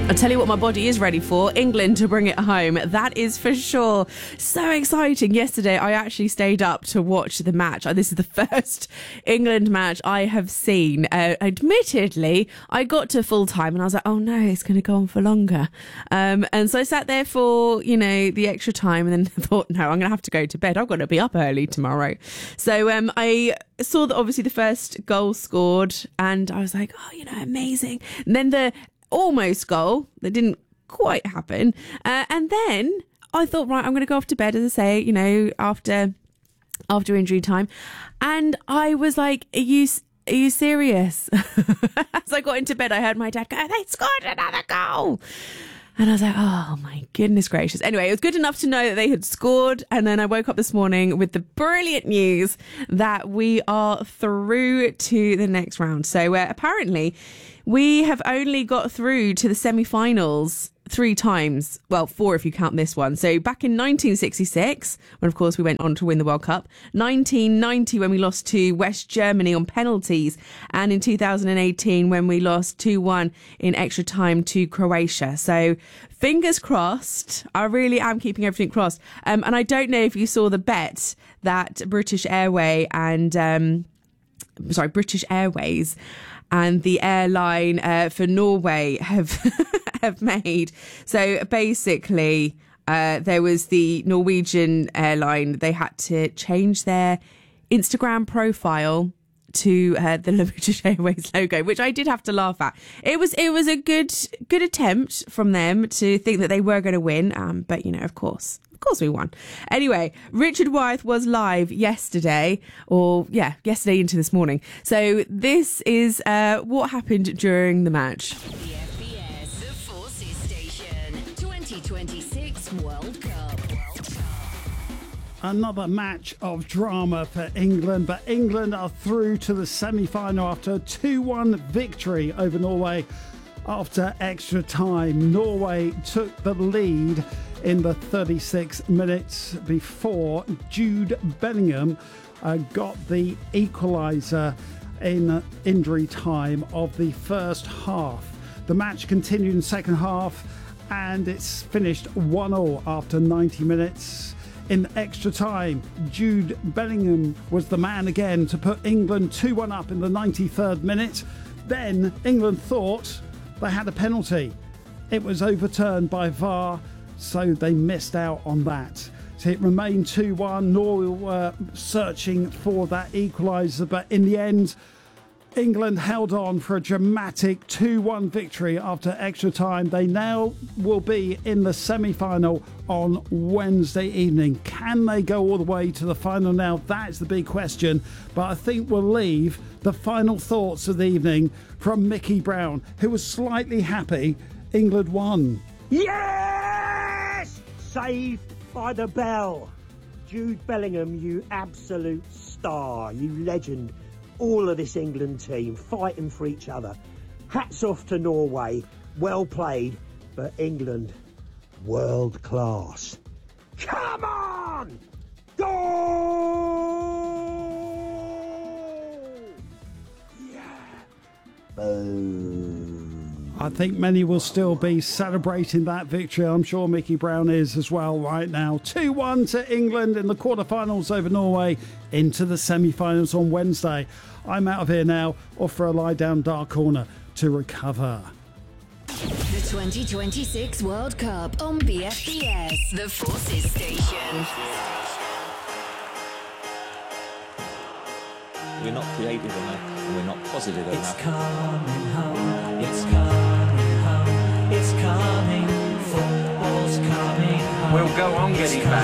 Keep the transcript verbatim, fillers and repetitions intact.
I'll tell you what my body is ready for. England to bring it home. That is for sure. So exciting. Yesterday, I actually stayed up to watch the match. This is the first England match I have seen. Uh, admittedly, I got to full time and I was like, oh no, it's going to go on for longer. Um, and so I sat there for, you know, the extra time and then thought, no, I'm going to have to go to bed. I've got to be up early tomorrow. So um, I saw that obviously the first goal scored and I was like, oh, you know, amazing. And then the almost goal that didn't quite happen. Uh, and then I thought, right, I'm going to go off to bed, as I say, you know, after after injury time. And I was like, are you, are you serious? As I got into bed, I heard my dad go, they scored another goal. And I was like, oh my goodness gracious. Anyway, it was good enough to know that they had scored. And then I woke up this morning with the brilliant news that we are through to the next round. So uh, apparently we have only got through to the semi-finals three times. Well, four if you count this one. So back in nineteen sixty-six, when of course we went on to win the World Cup, nineteen ninety when we lost to West Germany on penalties, and in two thousand eighteen when we lost two one in extra time to Croatia. So fingers crossed. I really am keeping everything crossed. Um, and I don't know if you saw the bet that British Airways and um, sorry, British Airways and the airline uh, for Norway have have made. So basically, uh, there was the Norwegian airline. They had to change their Instagram profile to uh, the British Airways logo, which I did have to laugh at. It was it was a good good attempt from them to think that they were going to win, um, but you know, of course. Of course we won. Anyway, Richard Wyeth was live yesterday, or yeah, yesterday into this morning. So this is uh, what happened during the match. The F B S, the Forces Station, twenty twenty-six World Cup. Another match of drama for England, but England are through to the semi-final after a two one victory over Norway after extra time. Norway took the lead in the thirty-six minutes before Jude Bellingham uh, got the equaliser in injury time of the first half. The match continued in the second half and it's finished one all after ninety minutes. In extra time, Jude Bellingham was the man again to put England two one up in the ninety-third minute. Then England thought they had a penalty. It was overturned by V A R, so they missed out on that. So it remained two one. Norway were searching for that equaliser, but in the end, England held on for a dramatic two one victory after extra time. They now will be in the semi-final on Wednesday evening. Can they go all the way to the final now? That's the big question. But I think we'll leave the final thoughts of the evening from Mickey Brown, who was slightly happy England won. Yes! Saved by the bell. Jude Bellingham, you absolute star, you legend. All of this England team fighting for each other. Hats off to Norway. Well played, but England, world class. Come on! Goal! Yeah. Boom. I think many will still be celebrating that victory. I'm sure Mickey Brown is as well right now. two one to England in the quarterfinals over Norway, into the semi-finals on Wednesday. I'm out of here now, off for a lie down dark corner to recover. The twenty twenty-six World Cup on B F B S, the Forces Station. We're not creative enough, and we're not positive enough. It's coming home, it's coming home, it's coming, football's coming home. We'll go on getting back.